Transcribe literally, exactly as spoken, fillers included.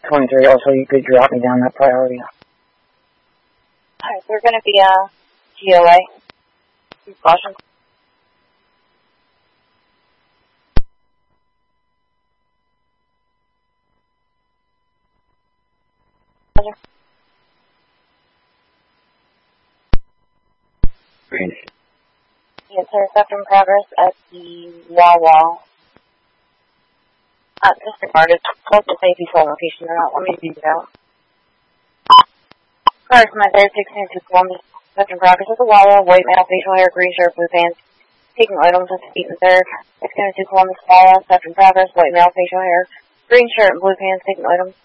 twenty-three. Also, you could drop me down that priority. Alright, we're going to be uh, G O A. Caution. Green. Intercept in progress at the Wawa. Uh, disregard it. Close to safety full location. They're not letting me do that. Cars, my third sixteen to Columbus. Intercept in progress at the Wawa. White male, facial hair, green shirt, blue pants. Taking items at feet and third. sixteen to Columbus. Wawa. Intercept in progress. White male, facial hair, green shirt, and blue pants. Taking items.